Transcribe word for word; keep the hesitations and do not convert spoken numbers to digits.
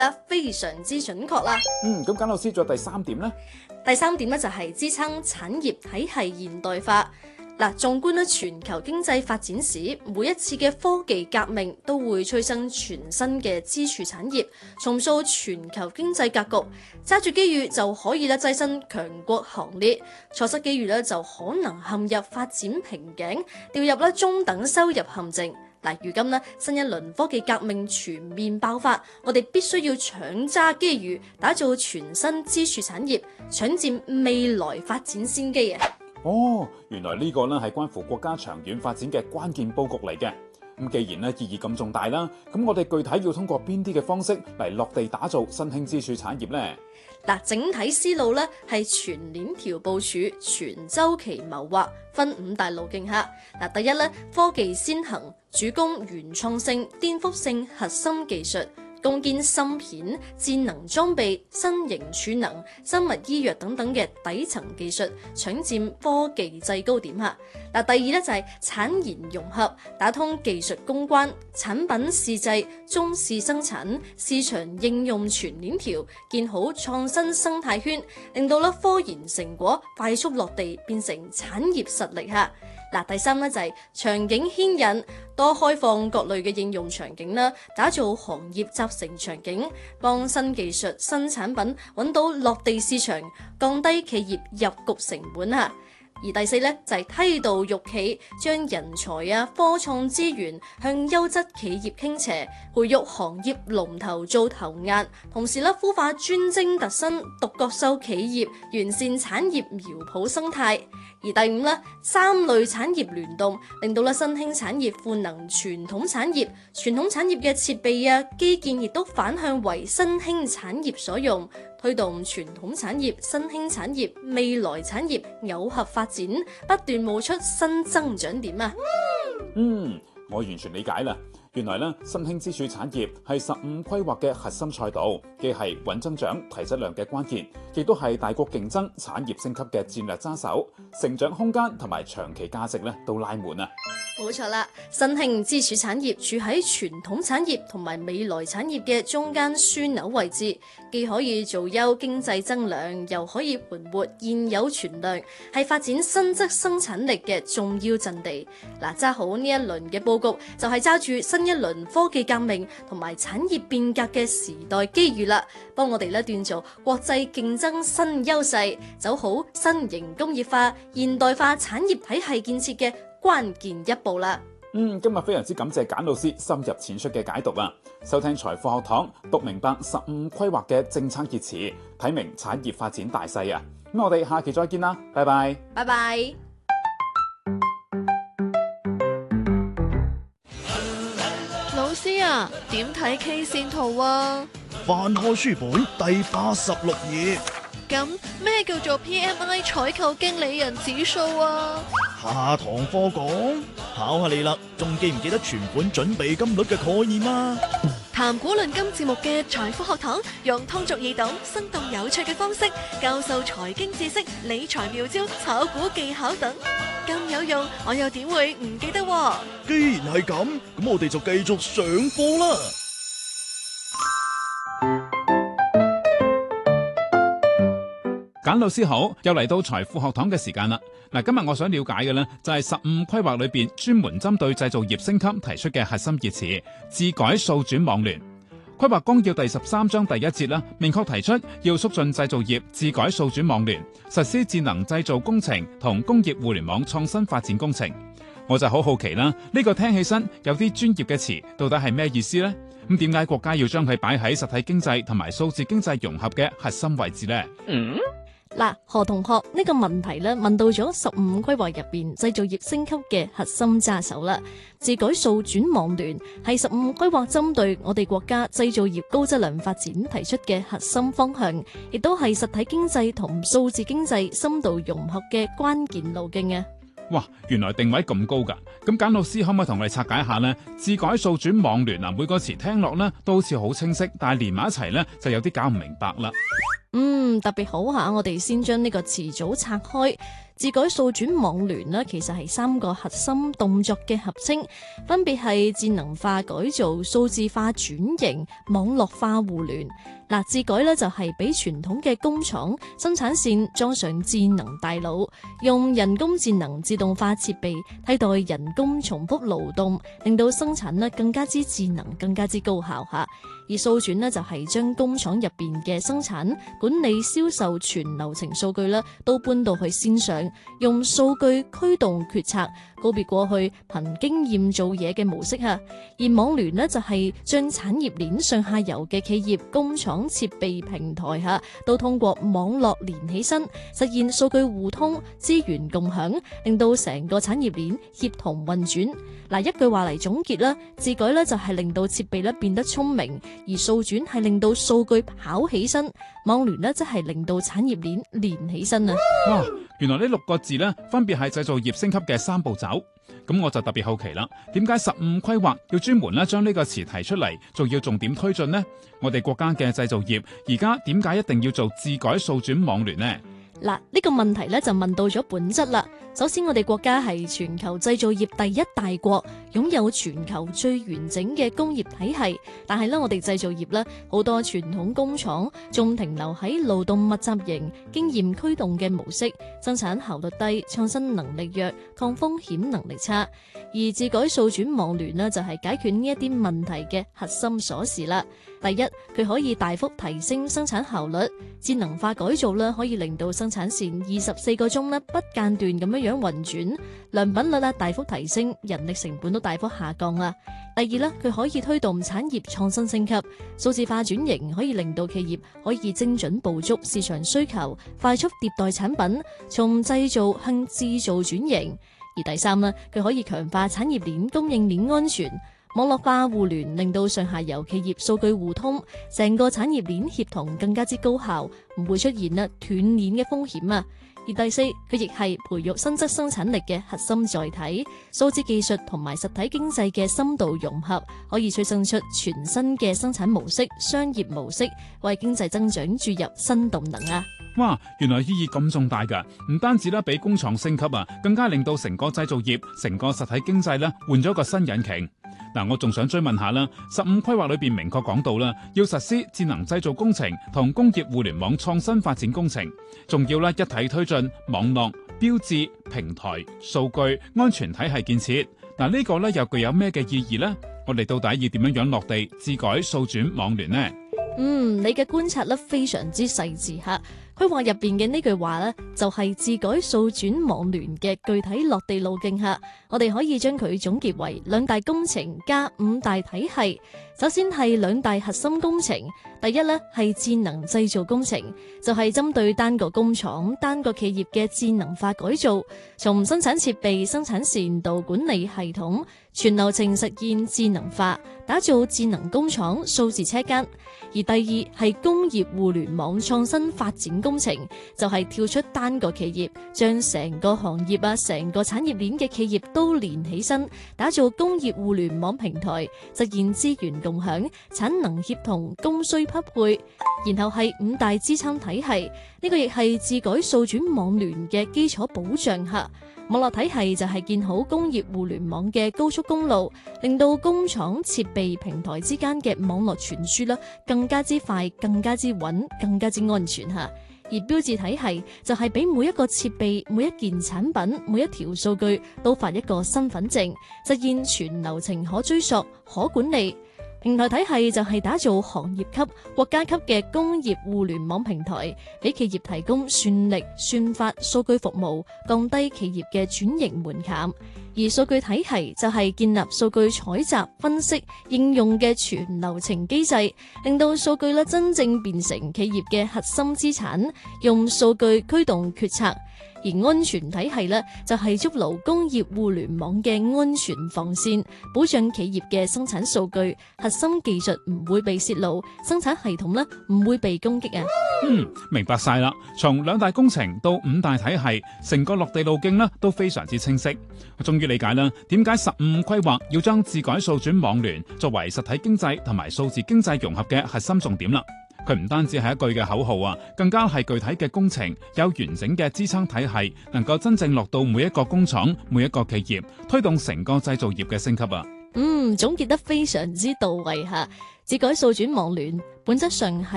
非常之準確啦。 嗯，咁簡老師仲有第三點呢？ 第三點咧就係支撐產業體系現代化。嗱，縱觀咧全球經濟發展史，每一次嘅科技革命都會催生全新嘅支柱產業，重塑全球經濟格局。揸住機遇就可以咧躋身強國行列，錯失機遇咧就可能陷入發展瓶頸，掉入咧中等收入陷阱。嗱，如今呢，新一輪科技革命全面爆發，我哋必須要搶揸機遇，打造全新支柱產業，搶佔未來發展先機啊！ 哦，原來呢個呢係關乎國家長遠發展嘅關鍵佈局嚟嘅。咁既然呢意義咁重大啦，咁我哋具體要通過邊啲嘅方式嚟落地打造新興支柱產業呢？ 嗱，整體思路咧係全鏈條部署、全週期謀劃，分五大路徑下。嗱，第一咧，科技先行，主攻原創性、顛覆性核心技術。攻堅芯片、智能裝備、新型儲能、生物醫藥等等嘅底層技術，搶佔科技制高點嚇。嗱，第二咧就係產研融合，打通技術攻關、產品試製、中試生產、市場應用全鏈條，建好創新生態圈，令到咧科研成果快速落地，變成產業實力嚇。嗱，第三咧就係場景牽引，多開放各類嘅應用場景啦，打造行業集成場景，幫新技術、新產品揾到落地市場，降低企業入局成本嚇。而第四咧就係梯度育企，將人才啊、科創資源向優質企業傾斜，培育行業龍頭做頭雁，同時咧孵化專精特新、獨角獸企業，完善產業苗圃生態。而第五咧，三類產業聯動，令到咧新興產業賦能傳統產業，傳統產業嘅設備啊、基建亦都反向為新興產業所用，推動傳統產業、新興產業、未來產業耦合發展，不斷冒出新增長點啊！ 嗯，我完全理解啦。原來咧，新興支柱產業係十五規劃嘅核心賽道，既係穩增長、提質量嘅關鍵，亦都係大國競爭、產業升級嘅戰略揸手，成長空間同埋長期價值咧都拉滿啊！ 冇錯啦，新興支柱產業處喺傳統產業同埋未來產業嘅中間樞紐位置，既可以做優經濟增量，又可以盤活現有存量，係發展新質生產力嘅重要陣地。嗱，揸好呢一輪嘅佈局，就係揸住新一輪科技革命同埋產業變革嘅時代機遇啦，幫我哋咧鍛造國際競爭新優勢，走好新型工業化、現代化產業體系建設嘅關鍵一步啦。 嗯，今日非常之感謝簡老師深入淺出嘅解讀啊！收聽財富學堂，讀明白十五規劃嘅政策熱詞，睇明產業發展大勢啊！咁我哋下期再見啦，拜拜， 拜拜。 老師啊，點睇 K 線圖啊？ 翻開書本第八十六頁。 咁咩叫做 P M I 採購經理人指數啊？ 下堂課講，考下你啦，仲記唔記得存款準備金率嘅概念啊？ 談股論金節目嘅財富學堂，用通俗易懂、生動有趣嘅方式教授財經知識、理財妙招、炒股技巧等，咁有用，我又點會唔記得啊？ 既然係咁，咁我哋就繼續上課啦。 簡老師好，又嚟到財富學堂嘅時間啦。嗱，今日我想了解嘅呢，就係十五規劃裏邊專門針對製造業升級提出嘅核心熱詞，智改數轉網聯。規劃綱要第十三章第一節啦，明確提出要促進製造業智改數轉網聯，實施智能製造工程同工業互聯網創新發展工程。我就好好奇啦，呢個聽起身有啲專業嘅詞，到底係咩意思呢？咁點解國家要將佢擺喺實體經濟同埋數字經濟融合嘅核心位置呢？ 嗯嗱，何同學呢個問題咧問到咗十五規劃入邊製造業升級嘅核心揸手啦。智改數轉網聯係十五規劃針對我哋國家製造業高質量發展提出嘅核心方向，亦都係實體經濟同數字經濟深度融合嘅關鍵路徑啊！ 哇，原來定位咁高噶，咁簡老師可唔可以同我哋拆解一下呢？智改數轉網聯啊，每個詞聽落呢都好似好清晰，但係連埋一齊呢就有啲搞唔明白啦。 嗯，特別好下，我哋先將呢個詞組拆開。 智改數轉網聯呢，其實係三個核心動作嘅合稱，分別係智能化改造、數字化轉型、網絡化互聯。嗱，智改呢就係俾傳統嘅工廠生產線裝上智能大腦，用人工智能自動化設備替代人工重複勞動，令到生產呢更加之智能、更加之高效嚇。而數轉呢，就係將工廠入邊嘅生產、管理、銷售全流程數據呢都搬到去線上，用數據驅動決策，告別過去憑經驗做嘢嘅模式嚇。而網聯呢，就係將產業鏈上下游嘅企業、工廠、設備平台嚇都通過網絡連起身，實現數據互通、資源共享，令到成個產業鏈協同運轉。嗱，一句話嚟總結啦，智改呢就係令到設備咧變得聰明，而數轉係令到數據跑起身，網聯呢即係令到產業鏈連起身啊！ 哇，原來呢六個字呢，分別係製造業升級嘅三步走。咁我就特別好奇啦，點解十五規劃要專門咧將呢個詞提出嚟，仲要重點推進呢？我哋國家嘅製造業而家點解一定要做智改數轉網聯呢？ 嗱，呢個問題咧就問到咗本質啦。首先，我哋國家係全球製造業第一大國，擁有全球最完整嘅工業體系。但係咧，我哋製造業咧好多傳統工廠仲停留喺勞動密集型、經驗驅動嘅模式，生產效率低、創新能力弱、抗風險能力差。而智改數轉網聯呢，就係解決呢一啲問題嘅核心鎖匙啦。第一，佢可以大幅提升生產效率，智能化改造咧可以令到生產線二十四個鐘咧不間斷咁樣樣運轉，良品率咧大幅提升，人力成本都大幅下降啦。第二咧，佢可以推動產業創新升級，數字化轉型可以令到企業可以精準捕捉市場需求，快速迭代產品，從製造向製造轉型。而第三咧，佢可以強化產業鏈供應鏈安全。網絡化互聯令到上下游企業數據互通，成個產業鏈協同更加之高效，唔會出現啦斷鏈嘅風險啊！而第四，佢亦係培育新質生產力嘅核心載體，數字技術同埋實體經濟嘅深度融合，可以催生出全新嘅生產模式、商業模式，為經濟增長注入新動能啊！ 哇，原來意義咁重大噶，唔單止咧俾工廠升級啊，更加令到成個製造業、成個實體經濟咧換咗個新引擎。嗱，我仲想追問下啦，十五規劃裏邊明確講到啦，要實施智能製造工程同工業互聯網創新發展工程，仲要咧一體推進網絡、標誌、平台、數據、安全體系建設。嗱，呢個咧又具有咩嘅意義呢？我哋到底要點樣樣落地智改數轉網聯呢？ 嗯，你嘅觀察咧非常之細緻吓。規劃入邊嘅呢句話呢，就係智改數轉網聯嘅具體落地路徑下，我哋可以將佢總結為兩大工程加五大體系。首先係兩大核心工程，第一呢係智能製造工程，就係針對單個工廠、單個企業嘅智能化改造，從生產設備、生產線到管理系統，全流程實現智能化，打造智能工廠、數字車間。而第二係工業互聯網創新發展工程，就係跳出單個企業，將成個行業啊、成個產業鏈嘅企業都連起身，打造工業互聯網平台，實現資源共享、產能協同、供需匹配。然後係五大支撐體系，呢個亦係智改數轉網聯嘅基礎保障下。網絡體系就係建好工業互聯網嘅高速公路，令到工廠設備平台之間嘅網絡傳輸啦，更加之快、更加之穩、更加之安全吓。而標誌體系就係俾每一個設備、每一件產品、每一條數據都發一個身份證，實現全流程可追溯、可管理。平台體系就係打造行業級、國家級嘅工業互聯網平台，俾企業提供算力、算法、數據服務，降低企業嘅轉型門檻。而數據體系就係建立數據採集、分析、應用嘅全流程機制，令到數據咧真正變成企業嘅核心資產，用數據驅動決策。而安全體系呢，就係築牢工業互聯網嘅安全防線，保障企業嘅生產數據、核心技術唔會被泄露，生產系統呢唔會被攻擊啊。 嗯，明白晒啦。從兩大工程到五大體系，成個落地路徑呢都非常之清晰。我終於理解啦，點解十五規劃要將智改數轉網聯作為實體經濟同埋數字經濟融合嘅核心重點啦。佢佢唔單止係一句嘅口號啊，更加係具體嘅工程，有完整嘅支撐體系，能夠真正落到每一個工廠、每一個企業，推動成個製造業嘅升級啊！ 嗯，總結得非常之到位吓。智改數轉網聯本質上係